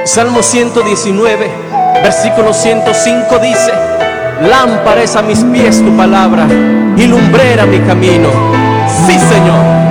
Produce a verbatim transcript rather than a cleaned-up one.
Salmo ciento diecinueve, versículo ciento cinco dice: lámpara es a mis pies tu palabra y lumbrera mi camino. Sí, Señor.